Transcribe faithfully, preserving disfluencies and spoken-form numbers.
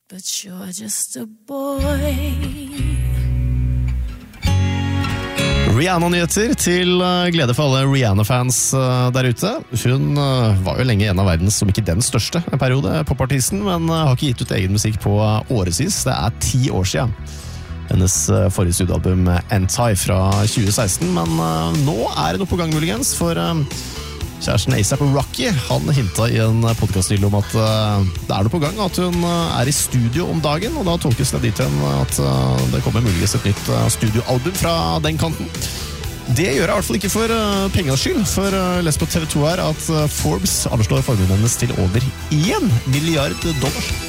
But you're just a boy. Rihanna-nyheter til glede for alle Rihanna-fans der ute. Hun var jo lenge en av verdens, som ikke den største periode, popartisten, men har ikke gitt ut egen musikk på årevis. Det er ti år siden. Hennes forrige studioalbum Anti fra tjue seksten, men nå er det noe på gang muligens, for kjæresten A$AP Rocky, han hintet i en podcaststil om at det er noe på gang, at hun er i studio om dagen, og da tolkes det dit hen at det kommer muligens et nytt studioalbum fra den kanten. Det gjør jeg i hvert fall ikke for pengens skyld, for les på T V to her at Forbes anslår formuen hennes til over én milliard dollar.